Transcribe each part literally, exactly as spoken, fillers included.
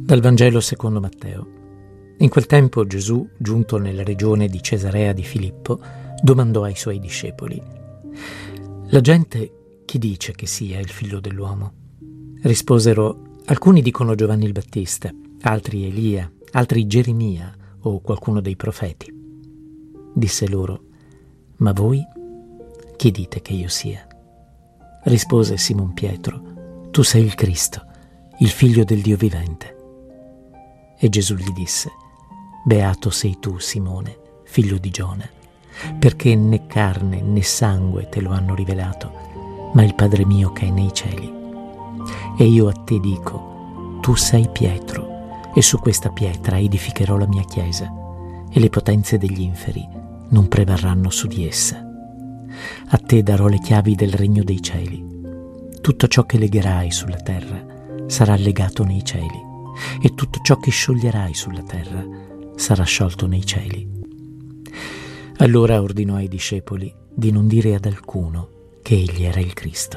Dal Vangelo secondo Matteo. In quel tempo Gesù, giunto nella regione di Cesarea di Filippo, domandò ai suoi discepoli: «La gente chi dice che sia il figlio dell'uomo?» Risposero: «Alcuni dicono Giovanni il Battista, altri Elia, altri Geremia o qualcuno dei profeti». Disse loro: «Ma voi chi dite che io sia?» Rispose Simon Pietro: «Tu sei il Cristo, il figlio del Dio vivente». E Gesù gli disse: «Beato sei tu, Simone, figlio di Giona, perché né carne né sangue te lo hanno rivelato, ma il Padre mio che è nei cieli. E io a te dico: tu sei Pietro, e su questa pietra edificherò la mia chiesa, e le potenze degli inferi non prevarranno su di essa. A te darò le chiavi del regno dei cieli. Tutto ciò che legherai sulla terra sarà legato nei cieli, e tutto ciò che scioglierai sulla terra sarà sciolto nei cieli». Allora ordinò ai discepoli di non dire ad alcuno che egli era il Cristo.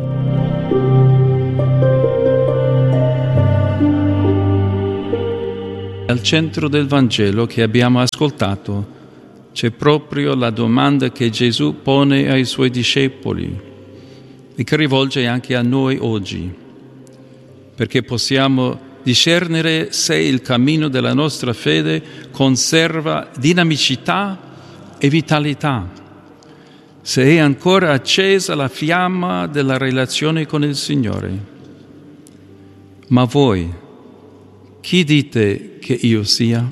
Al centro del Vangelo che abbiamo ascoltato c'è proprio la domanda che Gesù pone ai suoi discepoli e che rivolge anche a noi oggi, perché possiamo discernere se il cammino della nostra fede conserva dinamicità e vitalità, se è ancora accesa la fiamma della relazione con il Signore. Ma voi, chi dite che io sia?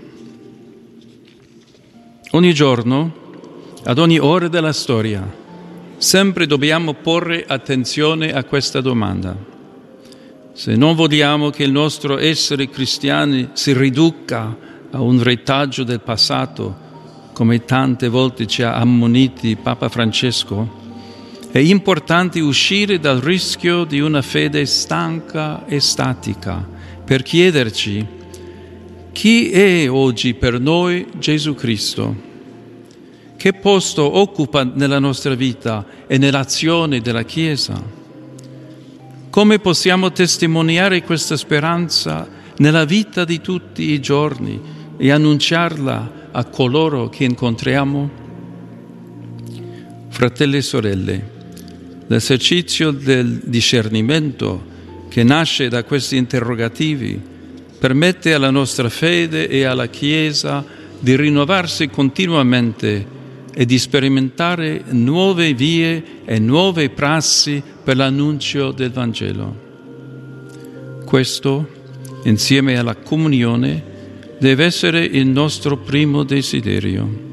Ogni giorno, ad ogni ora della storia, sempre dobbiamo porre attenzione a questa domanda. Se non vogliamo che il nostro essere cristiani si riduca a un retaggio del passato, come tante volte ci ha ammoniti Papa Francesco, è importante uscire dal rischio di una fede stanca e statica per chiederci: chi è oggi per noi Gesù Cristo? Che posto occupa nella nostra vita e nell'azione della Chiesa? Come possiamo testimoniare questa speranza nella vita di tutti i giorni e annunciarla a coloro che incontriamo? Fratelli e sorelle, l'esercizio del discernimento che nasce da questi interrogativi permette alla nostra fede e alla Chiesa di rinnovarsi continuamente e di sperimentare nuove vie e nuove prassi per l'annuncio del Vangelo. Questo, insieme alla comunione, deve essere il nostro primo desiderio.